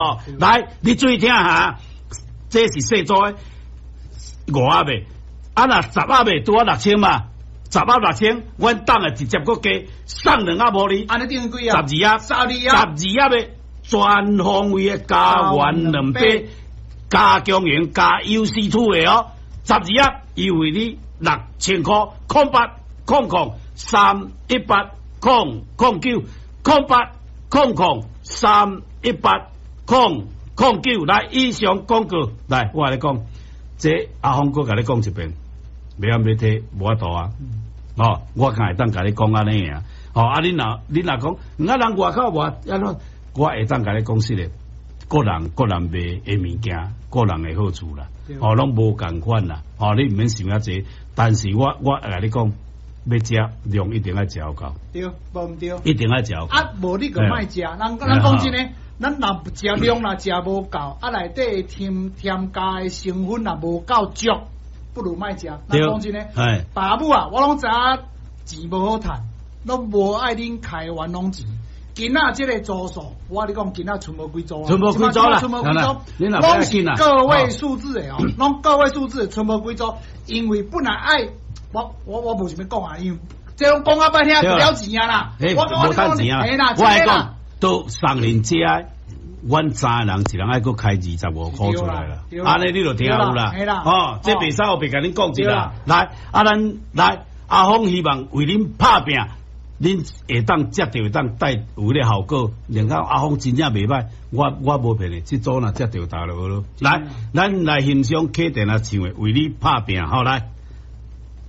哦，来，你注意听下，这是细组的5盒卖，啊那10盒卖拄啊6000嘛，10盒6000，阮党诶直接搁加送2盒无哩， 安尼定几啊 ？12盒 ，12盒 ，12盒诶全方位诶加元2杯，加强源加 UC2 诶哦，12盒优惠你6000块，0800 318 009 0800 318 009，来以上广告，来我来讲，这阿峰哥甲你讲一遍，袂晓听无法度啊，哦，我敢会当甲你讲安尼啊，哦，啊你若讲，人外口我安怎，我会当甲你讲实嘞，个人卖诶物件，个人诶好处啦，哦，拢无共款啦，哦，你毋免想遐济，但是我会甲你讲。要食量一定要食够， 对，无毋对， 一定要食够。 啊，无你个莫食，咱讲真诶，咱若食量若食无够，啊内底添加诶成分若无够足，不如莫食。咱讲真诶，爸母啊，我拢知影钱无好趁，拢无爱恁开玩弄钱。今仔即个组数，我你讲今仔剩无几组啊， 剩无几组啦， 剩无几组， 你若要紧啦， 个位数字诶哦，拢个位数字剩无几组，因为本来爱。我无想要讲啊，因为这种讲啊摆听不了钱啊啦， 我无趁钱啊，我来讲都送人家，阮3个人一人爱搁开25块出来啦，安尼你就听有啦，哦，这袂使我别甲恁讲一啦，来，啊咱来阿峰希望为恁拍拼，恁会当接着会当带有迄个效果，然后阿峰真正袂歹，我无骗你，这组若接着大落咯，来，咱来欣赏客店啊唱的为你拍拼，好来。